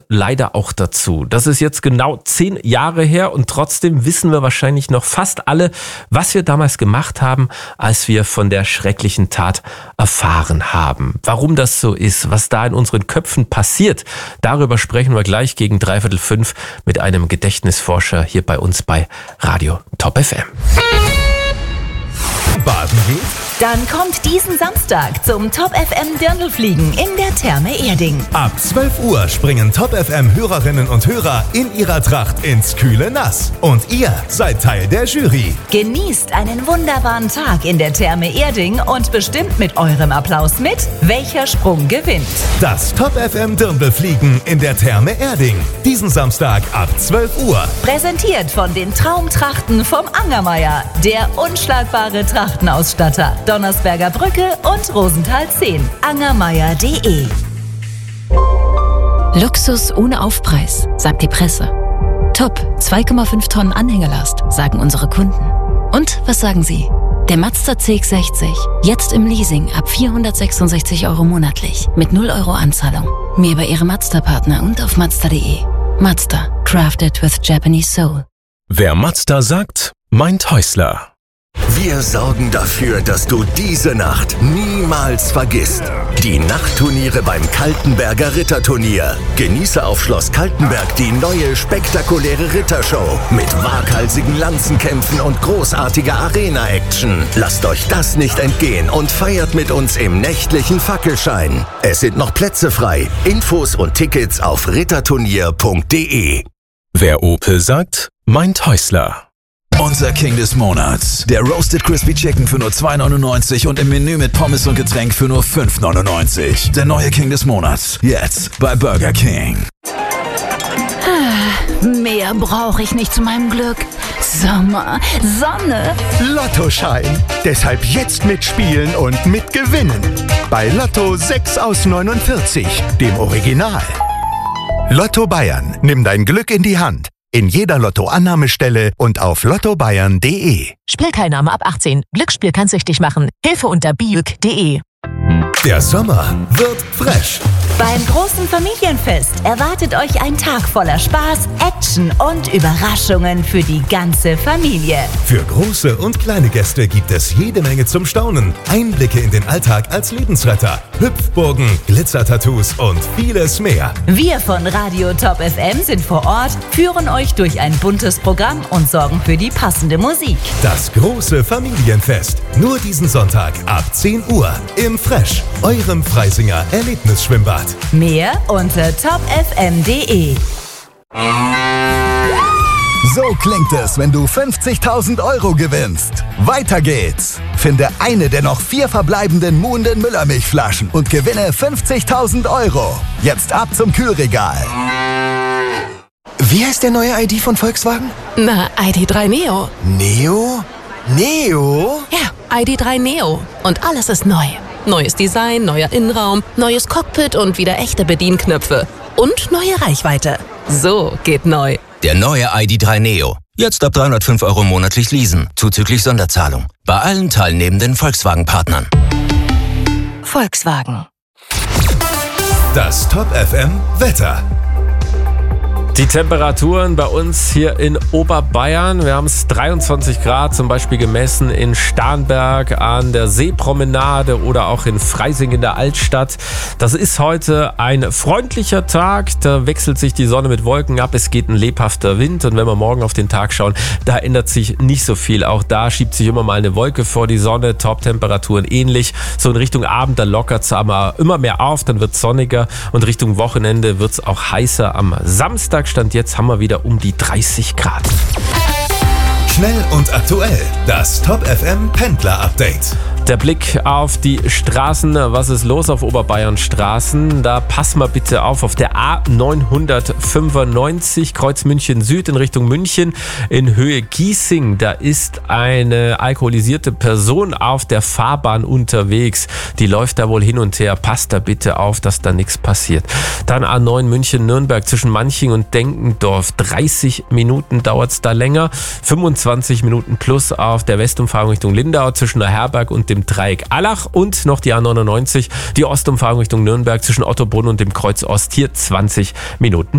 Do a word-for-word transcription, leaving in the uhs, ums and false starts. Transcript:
leider auch dazu. Das ist jetzt genau zehn Jahre her und trotzdem wissen wir wahrscheinlich noch fast alle, was wir damals gemacht haben, als wir von der schrecklichen Tat erfahren haben. Warum das so ist, was da in unseren Köpfen passiert, darüber sprechen wir gleich gegen dreiviertel fünf mit einem Gedächtnisforscher hier bei uns bei Radio Top F M. Baden geht? Dann kommt diesen Samstag zum Top F M Dirndlfliegen in der Therme Erding. Ab zwölf Uhr springen Top F M Hörerinnen und Hörer in ihrer Tracht ins kühle Nass. Und ihr seid Teil der Jury. Genießt einen wunderbaren Tag in der Therme Erding und bestimmt mit eurem Applaus mit, welcher Sprung gewinnt. Das Top F M Dirndlfliegen in der Therme Erding. Diesen Samstag ab zwölf Uhr. Präsentiert von den Traumtrachten vom Angermeier, der unschlagbare Trachtenausstatter. Donnersberger Brücke und Rosenthal zehn. angermeier punkt de. Luxus ohne Aufpreis, sagt die Presse. Top, zwei Komma fünf Tonnen Anhängerlast, sagen unsere Kunden. Und was sagen Sie? Der Mazda C X sechzig, jetzt im Leasing ab vierhundertsechsundsechzig Euro monatlich, mit null Euro Anzahlung. Mehr bei Ihrem Mazda-Partner und auf mazda punkt de. Mazda, crafted with Japanese soul. Wer Mazda sagt, meint Häusler. Wir sorgen dafür, dass du diese Nacht niemals vergisst. Die Nachtturniere beim Kaltenberger Ritterturnier. Genieße auf Schloss Kaltenberg die neue spektakuläre Rittershow mit waghalsigen Lanzenkämpfen und großartiger Arena-Action. Lasst euch das nicht entgehen und feiert mit uns im nächtlichen Fackelschein. Es sind noch Plätze frei. Infos und Tickets auf ritterturnier punkt de. Wer Opel sagt, meint Häusler. Unser King des Monats. Der Roasted Crispy Chicken für nur zwei neunundneunzig und im Menü mit Pommes und Getränk für nur fünf neunundneunzig. Der neue King des Monats. Jetzt bei Burger King. Mehr brauche ich nicht zu meinem Glück. Sommer, Sonne. Lottoschein. Deshalb jetzt mitspielen und mitgewinnen. Bei Lotto sechs aus neunundvierzig, dem Original. Lotto Bayern. Nimm dein Glück in die Hand. In jeder Lotto-Annahmestelle und auf lotto bayern punkt de. Spielteilnahme ab achtzehn. Glücksspiel kann süchtig machen. Hilfe unter biuk punkt de. Der Sommer wird fresh. Beim großen Familienfest erwartet euch ein Tag voller Spaß, Action und Überraschungen für die ganze Familie. Für große und kleine Gäste gibt es jede Menge zum Staunen. Einblicke in den Alltag als Lebensretter, Hüpfburgen, Glitzertattoos und vieles mehr. Wir von Radio Top F M sind vor Ort, führen euch durch ein buntes Programm und sorgen für die passende Musik. Das große Familienfest. Nur diesen Sonntag ab zehn Uhr im Fresh, eurem Freisinger Erlebnisschwimmbad. Mehr unter top f m punkt de. So klingt es, wenn du fünfzigtausend Euro gewinnst. Weiter geht's. Finde eine der noch vier verbleibenden Muhnden Müllermilchflaschen und gewinne fünfzigtausend Euro. Jetzt ab zum Kühlregal. Wie heißt der neue I D von Volkswagen? Na, I D drei Neo. Neo? Neo? Ja, I D drei Neo. Und alles ist neu. Neues Design, neuer Innenraum, neues Cockpit und wieder echte Bedienknöpfe. Und neue Reichweite. So geht neu. Der neue I D drei Neo. Jetzt ab dreihundertfünf Euro monatlich leasen, zuzüglich Sonderzahlung. Bei allen teilnehmenden Volkswagen-Partnern. Volkswagen. Das Top F M Wetter. Die Temperaturen bei uns hier in Oberbayern, wir haben es dreiundzwanzig Grad zum Beispiel gemessen in Starnberg an der Seepromenade oder auch in Freising in der Altstadt. Das ist heute ein freundlicher Tag, da wechselt sich die Sonne mit Wolken ab, es geht ein lebhafter Wind und wenn wir morgen auf den Tag schauen, da ändert sich nicht so viel. Auch da schiebt sich immer mal eine Wolke vor die Sonne, Top-Temperaturen ähnlich. So in Richtung Abend, da lockert es aber immer mehr auf, dann wird es sonniger und Richtung Wochenende wird es auch heißer. Am Samstag Stand jetzt haben wir wieder um die dreißig Grad. Schnell und aktuell, das Top F M Pendler Update. Der Blick auf die Straßen, was ist los auf Oberbayern Straßen? Da passen wir bitte auf, auf der A neunhundertfünfundneunzig Kreuz München Süd in Richtung München in Höhe Giesing. Da ist eine alkoholisierte Person auf der Fahrbahn unterwegs. Die läuft da wohl hin und her. Passt da bitte auf, dass da nichts passiert. Dann A neun München Nürnberg zwischen Manching und Denkendorf. dreißig Minuten dauert es da länger. fünfundzwanzig Minuten plus auf der Westumfahrung Richtung Lindau zwischen der Herberg und dem Dreieck Allach und noch die A neunundneunzig, die Ostumfahrung Richtung Nürnberg zwischen Ottobrunn und dem Kreuz Ost, hier zwanzig Minuten.